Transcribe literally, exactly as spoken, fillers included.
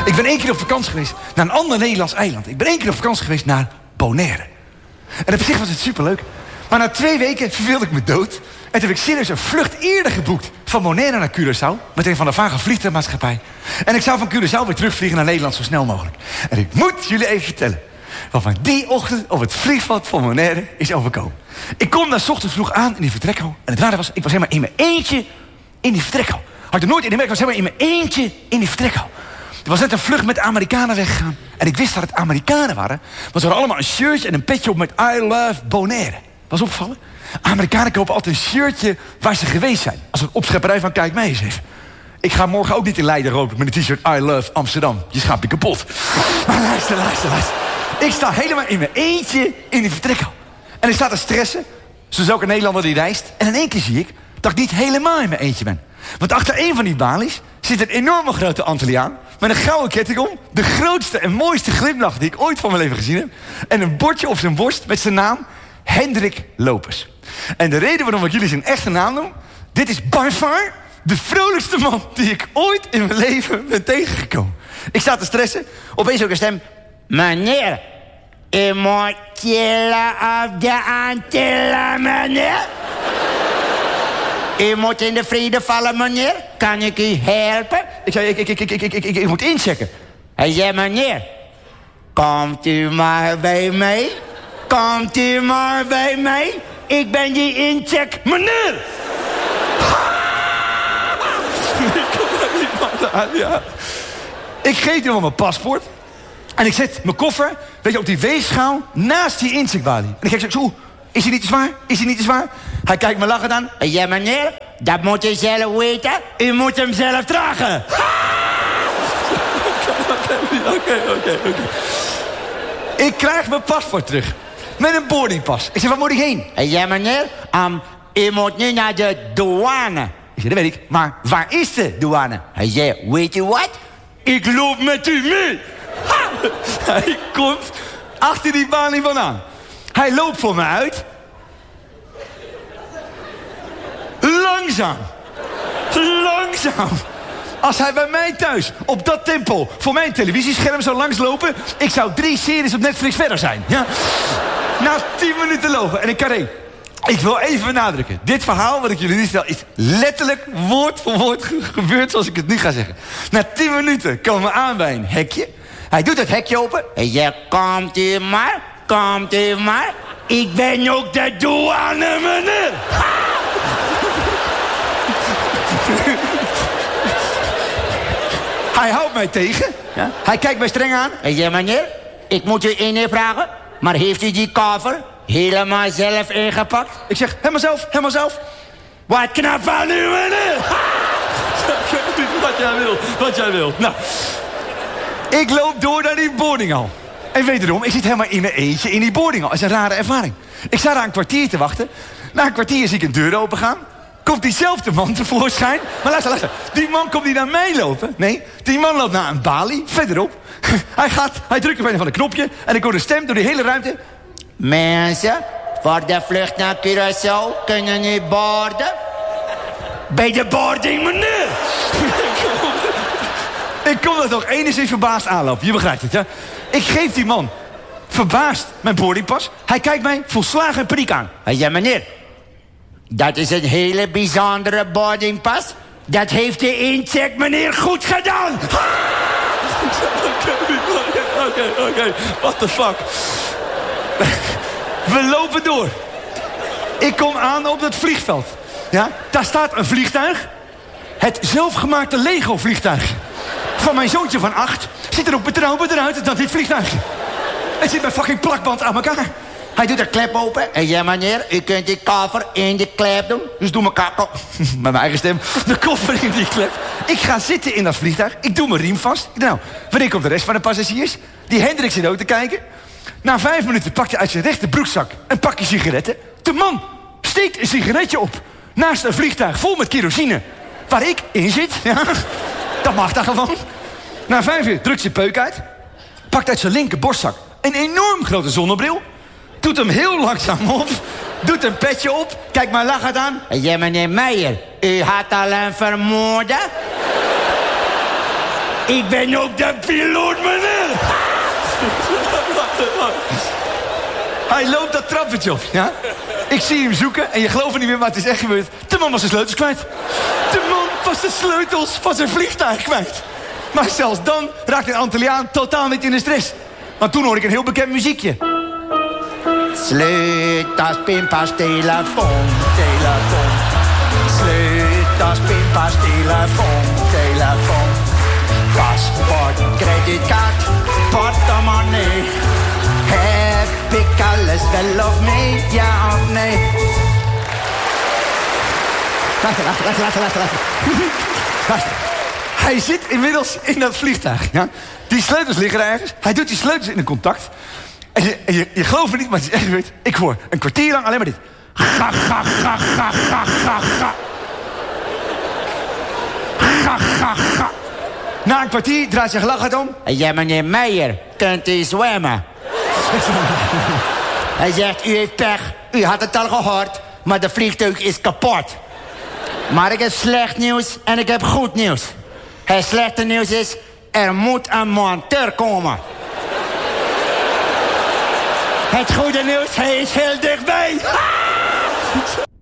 Ik ben één keer op vakantie geweest naar een ander Nederlands eiland. Ik ben één keer op vakantie geweest naar Bonaire. En op zich was het superleuk. Maar na twee weken verveelde ik me dood. En toen heb ik serieus een vlucht eerder geboekt van Bonaire naar Curaçao. Met een van de vage vliegtuigmaatschappij. En ik zou van Curaçao weer terugvliegen naar Nederland zo snel mogelijk. En ik moet jullie even vertellen wat van die ochtend op het vliegveld van Bonaire is overkomen. Ik kom daar 's ochtends vroeg aan in die vertrekhal. En het rare was, ik was helemaal in mijn eentje in die vertrekhal. Had ik er nooit in de merk, ik was helemaal in mijn eentje in die vertrekhal. Er was net een vlucht met Amerikanen weggegaan. En ik wist dat het Amerikanen waren. Want ze hadden allemaal een shirtje en een petje op met I love Bonaire. Was opgevallen? Amerikanen kopen altijd een shirtje waar ze geweest zijn. Als een opschepperij van kijk mij eens even. Ik ga morgen ook niet in Leiden roken met een t-shirt I love Amsterdam. Je schaapt je kapot. Maar luister, luister, luister. Ik sta helemaal in mijn eentje in die vertrekhal. En ik sta te stressen. Zoals elke Nederlander die reist. En in één keer zie ik dat ik niet helemaal in mijn eentje ben. Want achter een van die balies zit een enorme grote Antilliaan. Met een gouden ketting om. De grootste en mooiste glimlach die ik ooit van mijn leven gezien heb. En een bordje op zijn borst met zijn naam. Hendrik Lopes. En de reden waarom ik jullie zijn echte naam noem. Dit is by far de vrolijkste man die ik ooit in mijn leven ben tegengekomen. Ik sta te stressen. Opeens ook een stem. Meneer, u moet chillen op de Antillen, meneer. U moet in de vrede vallen, meneer. Kan ik u helpen? Ik zei, ik, ik, ik, ik, ik, ik, ik, ik moet inchecken. Hij zei, meneer, komt u maar bij mij. Komt u maar bij mij. Ik ben die incheck, meneer. Ja. Ik geef hem mijn paspoort. En ik zet mijn koffer, weet je, op die weegschaal naast die incheckbalie. En ik kijk zo, is hij niet te zwaar? Is hij niet te zwaar? Hij kijkt me lachen aan. Ja, meneer, dat moet u zelf weten. U moet hem zelf dragen. Oké, oké, oké. Ik krijg mijn paspoort terug. Met een boardingpas. Ik zeg, waar moet ik heen? Ja, meneer, um, u moet nu naar de douane. Ik zeg, dat weet ik. Maar waar is de douane? Hij zei, weet u wat? Ik loop met u mee. Hij komt achter die balie vandaan. Hij loopt voor me uit. Langzaam. Langzaam. Als hij bij mij thuis op dat tempo voor mijn televisiescherm zou langslopen, ik zou drie series op Netflix verder zijn. Ja? Na tien minuten lopen. En ik kan één. Ik wil even benadrukken. Dit verhaal wat ik jullie nu stel is letterlijk woord voor woord ge- gebeurd zoals ik het nu ga zeggen. Na tien minuten komen we aan bij een hekje. Hij doet het hekje open. En je komt u maar, komt u maar. Ik ben ook de douane, meneer. Hij houdt mij tegen. Ja? Hij kijkt mij streng aan. En zegt, meneer, ik moet u één ding vragen. Maar heeft u die koffer helemaal zelf ingepakt? Ik zeg, helemaal zelf, helemaal zelf. Wat knap van u, meneer. Wat jij wil, wat jij wil. Nou, ik loop door naar die boardinghal. En wederom, ik zit helemaal in mijn eentje in die boardinghal. Dat is een rare ervaring. Ik sta daar een kwartier te wachten. Na een kwartier zie ik een deur open gaan. Komt diezelfde man tevoorschijn. Maar luister, luister. Die man komt niet naar mij lopen. Nee, die man loopt naar een balie, verderop. Hij gaat, hij drukt op een van de knopje. En ik hoor een stem door die hele ruimte. Mensen, voor de vlucht naar Curaçao kunnen nu boarden. Bij de boarding, meneer. Ik kom er toch enigszins verbaasd aanlopen. Je begrijpt het, ja? Ik geef die man verbaasd mijn boardingpas. Hij kijkt mij volslagen in paniek aan. Hij zegt, meneer, dat is een hele bijzondere boardingpas. Dat heeft de incheck meneer goed gedaan. Oké, oké, oké. What the fuck? We lopen door. Ik kom aan op het vliegveld. Ja, daar staat een vliegtuig. Het zelfgemaakte Lego-vliegtuig. Van mijn zoontje van acht ziet er ook betrouwbaar eruit dan dit vliegtuigje. Het zit met fucking plakband aan elkaar. Hij doet de klep open. En ja, meneer, u kunt die koffer in de klep doen. Dus doe mijn kop. Met mijn eigen stem. De koffer in die klep. Ik ga zitten in dat vliegtuig. Ik doe mijn riem vast. Nou, wanneer komt de rest van de passagiers? Die Hendrik zit ook te kijken. Na vijf minuten pakt hij uit zijn rechter broekzak een pakje sigaretten. De man steekt een sigaretje op. Naast een vliegtuig vol met kerosine. Waar ik in zit. Ja, dat mag daar gewoon. Na vijf uur drukt zijn peuk uit. Pakt uit zijn linker borstzak een enorm grote zonnebril. Doet hem heel langzaam op. Doet een petje op. Kijk maar lachend aan. Ja, meneer Meijer, u had al een vermoeden. Ik ben ook de piloot, meneer. Hij loopt dat trappetje op, ja? Ik zie hem zoeken en je gelooft er niet meer, maar het is echt gebeurd. De man was zijn sleutels kwijt. De man was de sleutels van zijn vliegtuig kwijt. Maar zelfs dan raakte een Antilliaan totaal niet in de stress. Want toen hoorde ik een heel bekend muziekje. Sleutels, pimpas, telefoon, telefoon. Sleutels, pimpas, telefoon, telefoon. Paspoort, creditcard, portemonnee. Heb ik alles wel of mee, ja of nee? Wacht, wacht, wacht, wacht, wacht, wacht. Wacht. Hij zit inmiddels in dat vliegtuig, ja? Die sleutels liggen er ergens. Hij doet die sleutels in een contact. En je, en je, je gelooft me niet, maar het is echt gebeurd. Ik hoor een kwartier lang alleen maar dit. Ga, ga, ga, ga, ga, ga, ga. Ga, ga, ga. Na een kwartier draait zijn gelach om. Ja, meneer Meijer, kunt u zwemmen? Hij zegt, u heeft pech. U had het al gehoord, maar de vliegtuig is kapot. Maar ik heb slecht nieuws en ik heb goed nieuws. Het slechte nieuws is, er moet een monteur komen. Het goede nieuws, hij is heel dichtbij.